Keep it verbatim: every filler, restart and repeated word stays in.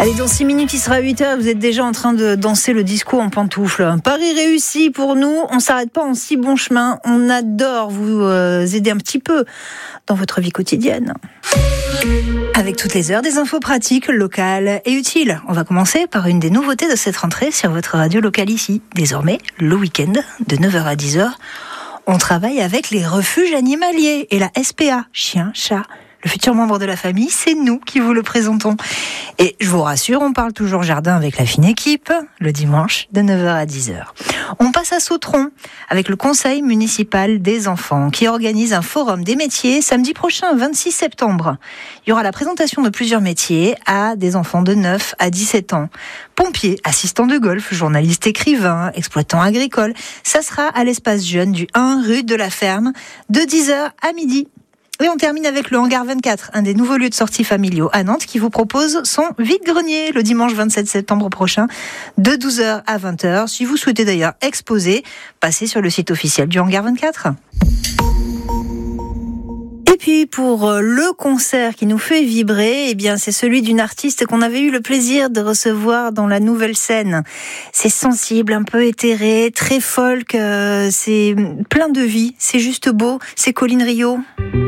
Allez, dans six minutes, il sera huit heures. Vous êtes déjà en train de danser le disco en pantoufles. Paris réussi pour nous. On ne s'arrête pas en si bon chemin. On adore vous euh, aider un petit peu dans votre vie quotidienne. Avec toutes les heures des infos pratiques, locales et utiles. On va commencer par une des nouveautés de cette rentrée sur votre radio locale ici. Désormais, le week-end, de neuf heures à dix heures, on travaille avec les refuges animaliers et la S P A, chien, chat. Le futur membre de la famille, c'est nous qui vous le présentons. Et je vous rassure, on parle toujours jardin avec la fine équipe, le dimanche de neuf heures à dix heures. On passe à Sautron avec le conseil municipal des enfants qui organise un forum des métiers samedi prochain, vingt-six septembre. Il y aura la présentation de plusieurs métiers à des enfants de neuf à dix-sept ans. Pompiers, assistants de golf, journalistes, écrivains, exploitants agricoles. Ça sera à l'espace jeune du un rue de la Ferme de dix heures à midi. Et on termine avec le Hangar vingt-quatre, un des nouveaux lieux de sortie familiaux à Nantes qui vous propose son vide-grenier le dimanche vingt-sept septembre prochain de douze heures à vingt heures. Si vous souhaitez d'ailleurs exposer, passez sur le site officiel du Hangar vingt-quatre. Et puis pour le concert qui nous fait vibrer, eh bien c'est celui d'une artiste qu'on avait eu le plaisir de recevoir dans la Nouvelle Scène. C'est sensible, un peu éthéré, très folk, euh, c'est plein de vie, c'est juste beau, c'est Colline Rio.